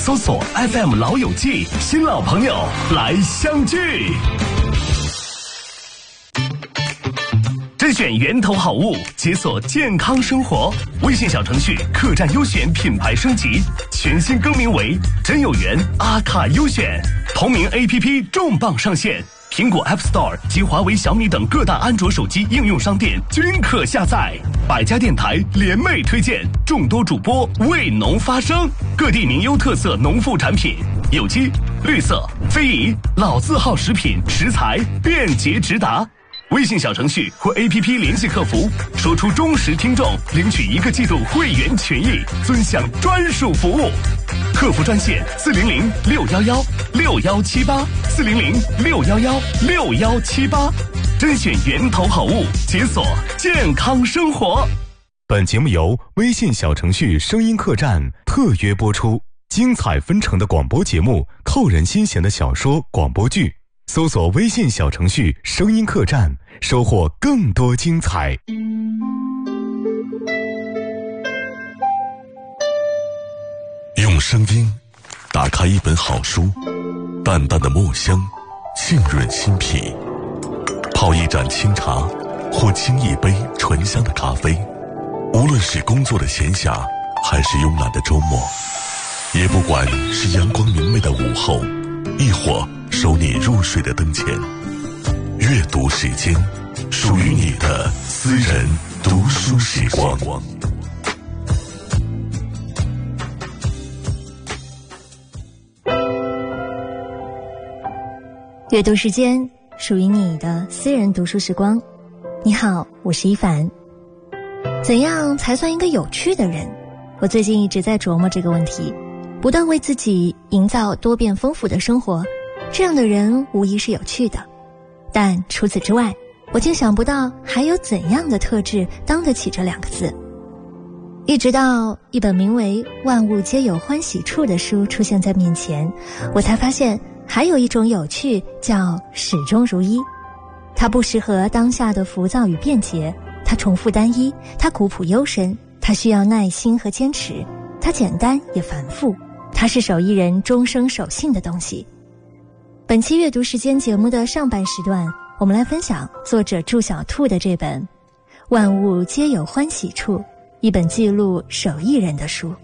搜索 FM 老友记，新老朋友来相聚。甄选源头好物，解锁健康生活。微信小程序客栈优选品牌升级，全新更名为真有缘阿卡优选。同名 APP 重磅上线，苹果 App Store 及华为、小米等各大安卓手机应用商店均可下载。百家电台联袂推荐，众多主播为农发声，各地名优特色农副产品，有机、绿色、非遗、老字号食品食材便捷直达。微信小程序或 APP 联系客服，说出忠实听众，领取1个季度会员权益，尊享专属服务。客服专线400-611-6118，400-611-6118，甄选源头好物，解锁健康生活。 本节目由微信小程序声音客栈特约播出，精彩纷呈的广播节目，扣人心弦的小说广播剧，搜索微信小程序声音客栈，收获更多精彩。 用声音打开一本好书，淡淡的墨香浸润心脾，泡一盏清茶或沏一杯醇香的咖啡，无论是工作的闲暇还是慵懒的周末，也不管是阳光明媚的午后，亦或守你入睡的灯前，阅读时间，属于你的私人读书时光。 阅读时间，属于你的私人读书时光。你好，我是一凡。怎样才算一个有趣的人？我最近一直在琢磨这个问题，不断为自己营造多变丰富的生活，这样的人无疑是有趣的。但除此之外，我竟想不到还有怎样的特质当得起这2个字。一直到一本名为《万物皆有欢喜处》的书出现在面前，我才发现还有一种有趣叫始终如一。它不适合当下的浮躁与便捷，它重复单一，它古朴幽深，它需要耐心和坚持，它简单也繁复，它是手艺人终生守信的东西。本期阅读时间节目的上半时段，我们来分享作者祝小兔的这本《万物皆有欢喜处》，一本记录手艺人的书。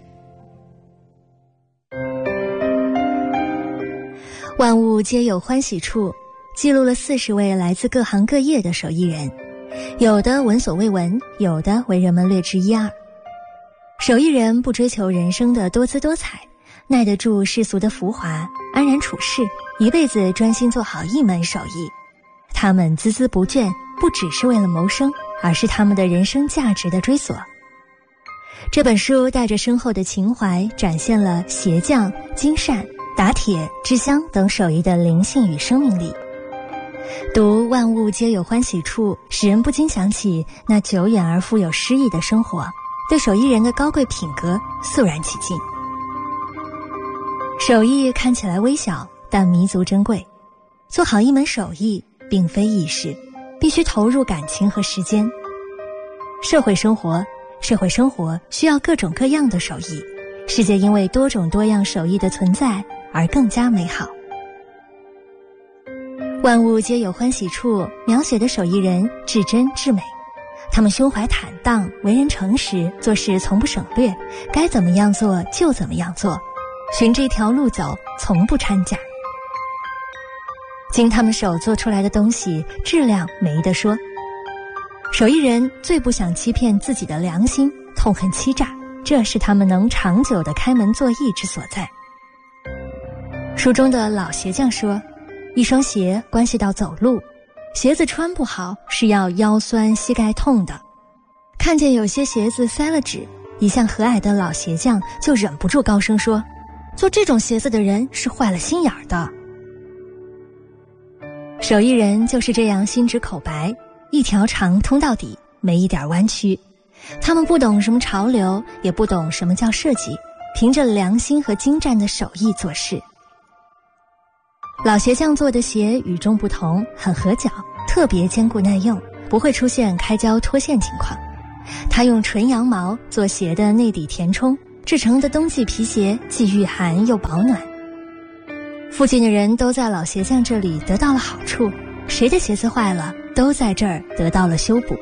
万物皆有欢喜处，记录了40位来自各行各业的手艺人，有的闻所未闻，有的为人们略知一二。手艺人不追求人生的多姿多彩，耐得住世俗的浮华，安然处世，一辈子专心做好一门手艺。他们孜孜不倦，不只是为了谋生，而是他们的人生价值的追索。这本书带着深厚的情怀，展现了鞋匠、金扇、打铁、制香等手艺的灵性与生命力。读万物皆有欢喜处，使人不禁想起那久远而富有诗意的生活，对手艺人的高贵品格肃然起敬。手艺看起来微小，但弥足珍贵。做好一门手艺并非易事，必须投入感情和时间。社会生活需要各种各样的手艺，世界因为多种多样手艺的存在而更加美好。万物皆有欢喜处描写的手艺人至真至美，他们胸怀坦荡，为人诚实，做事从不省略，该怎么样做就怎么样做，循着一条路走，从不掺假。经他们手做出来的东西质量没得说。手艺人最不想欺骗自己的良心，痛恨欺诈，这是他们能长久的开门做艺之所在。书中的老鞋匠说，一双鞋关系到走路，鞋子穿不好是要腰酸膝盖痛的。看见有些鞋子塞了纸，一向和蔼的老鞋匠就忍不住高声说，做这种鞋子的人是坏了心眼的。手艺人就是这样心直口白，一条肠通到底，没一点弯曲。他们不懂什么潮流，也不懂什么叫设计，凭着良心和精湛的手艺做事。老鞋匠做的鞋与众不同，很合脚，特别坚固耐用，不会出现开胶脱线情况。他用纯羊毛做鞋的内底填充， 制成的冬季皮鞋既御寒又保暖。附近的人都在老鞋匠这里得到了好处，谁的鞋子坏了，都在这儿得到了修补。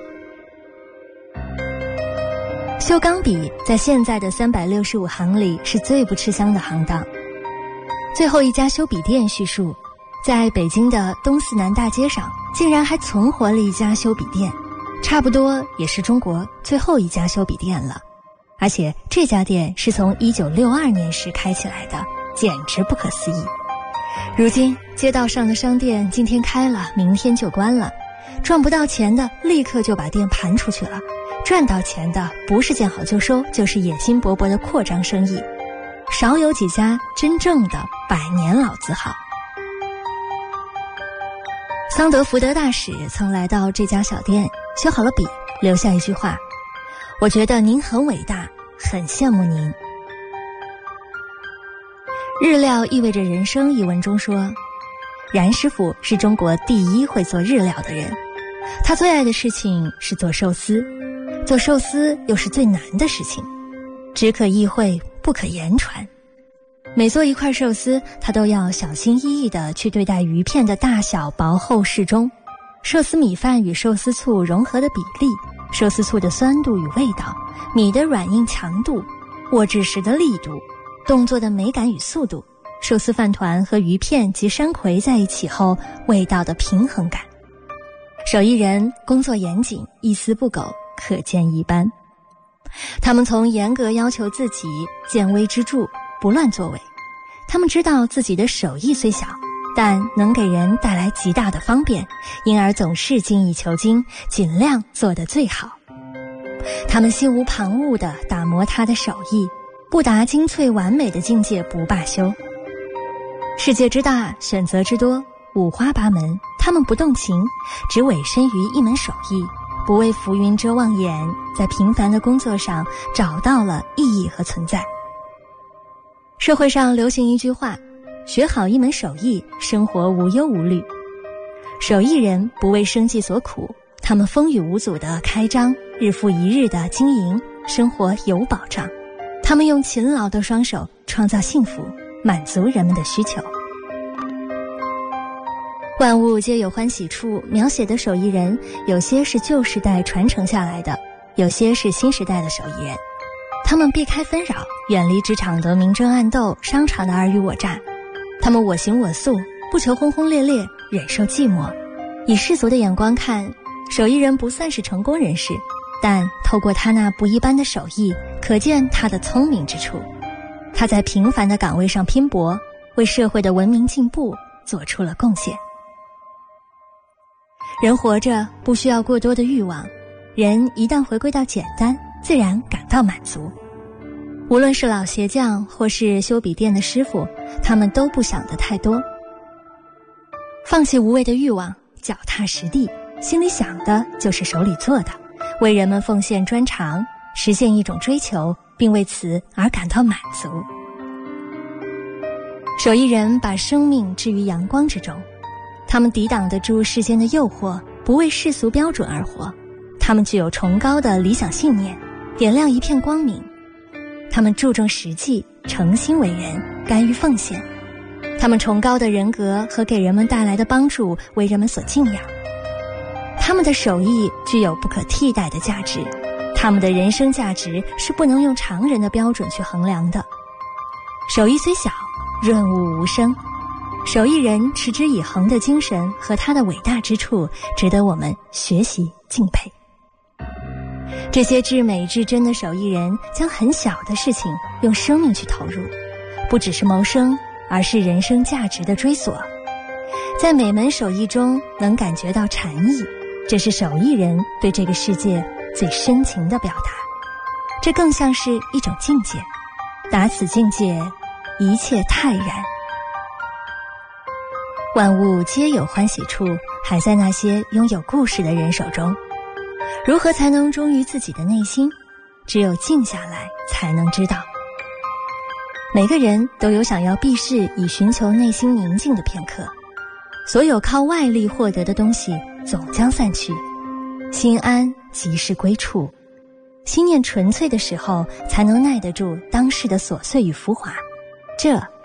修钢笔在现在的365行里是最不吃香的行当。最后一家修笔店叙述，在北京的东四南大街上竟然还存活了一家修笔店，差不多也是中国最后一家修笔店了。而且这家店是从1962年时开起来的，简直不可思议。如今街道上的商店今天开了，明天就关了，赚不到钱的立刻就把店盘出去了，赚到钱的不是见好就收，就是野心勃勃的扩张生意，少有几家真正的百年老字号。桑德福德大使曾来到这家小店，修好了笔，留下一句话：我觉得您很伟大，很羡慕您。日料意味着人生一文中说，冉师傅是中国第一会做日料的人，他最爱的事情是做寿司，做寿司又是最难的事情，只可意会不可言传。每做一块寿司，他都要小心翼翼地去对待鱼片的大小薄厚适中，寿司米饭与寿司醋融合的比例，寿司醋的酸度与味道，米的软硬强度，握制时的力度，动作的美感与速度，寿司饭团和鱼片及山葵在一起后味道的平衡感。手艺人工作严谨，一丝不苟，可见一斑。他们从严格要求自己，见微知著，不乱作为。他们知道自己的手艺虽小，但能给人带来极大的方便，因而总是精益求精，尽量做得最好。他们心无旁骛地打磨他的手艺，不达精粹完美的境界不罢休。世界之大，选择之多，五花八门，他们不动情，只委身于一门手艺，不为浮云遮望眼，在平凡的工作上找到了意义和存在。社会上流行一句话，学好一门手艺，生活无忧无虑。手艺人不为生计所苦，他们风雨无阻地开张，日复一日地经营，生活有保障。他们用勤劳的双手创造幸福，满足人们的需求。万物皆有欢喜处描写的手艺人，有些是旧时代传承下来的，有些是新时代的手艺人。他们避开纷扰，远离职场的明争暗斗，商场的尔虞我诈。他们我行我素，不求轰轰烈烈，忍受寂寞。以世俗的眼光看，手艺人不算是成功人士，但透过他那不一般的手艺，可见他的聪明之处。他在平凡的岗位上拼搏，为社会的文明进步做出了贡献。人活着不需要过多的欲望，人一旦回归到简单，自然感到满足。无论是老鞋匠或是修笔店的师傅，他们都不想得太多，放弃无谓的欲望，脚踏实地，心里想的就是手里做的，为人们奉献专长，实现一种追求，并为此而感到满足。手艺人把生命置于阳光之中，他们抵挡得住世间的诱惑，不为世俗标准而活。他们具有崇高的理想信念，点亮一片光明。他们注重实际，诚心为人，甘于奉献。他们崇高的人格和给人们带来的帮助为人们所敬仰。他们的手艺具有不可替代的价值，他们的人生价值是不能用常人的标准去衡量的。手艺虽小，润物无声。手艺人持之以恒的精神和他的伟大之处，值得我们学习敬佩。这些至美至真的手艺人将很小的事情用生命去投入，不只是谋生，而是人生价值的追索。在每门手艺中能感觉到禅意，这是手艺人对这个世界最深情的表达。这更像是一种境界，达此境界，一切泰然。万物皆有欢喜处，还在那些拥有故事的人手中。如何才能忠于自己的内心？只有静下来才能知道。每个人都有想要避世以寻求内心宁静的片刻，所有靠外力获得的东西总将散去，心安即是归处。 心念纯粹的时候，才能耐得住当世的琐碎与浮华。这